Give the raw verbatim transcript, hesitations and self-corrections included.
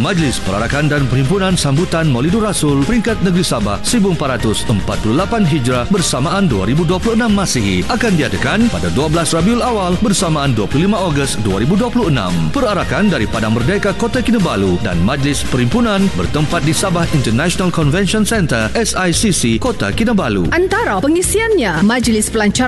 Majlis Perarakan dan Perhimpunan Sambutan Maulidur Rasul Peringkat Negeri Sabah seribu empat ratus empat puluh lapan Hijrah bersamaan dua ribu dua puluh enam Masihi akan diadakan pada dua belas Rabiul Awal bersamaan dua puluh lima Ogos dua ribu dua puluh enam. Perarakan dari Padang Merdeka Kota Kinabalu dan Majlis Perhimpunan bertempat di Sabah International Convention Centre S I C C Kota Kinabalu. Antara pengisiannya, Majlis Pelancaran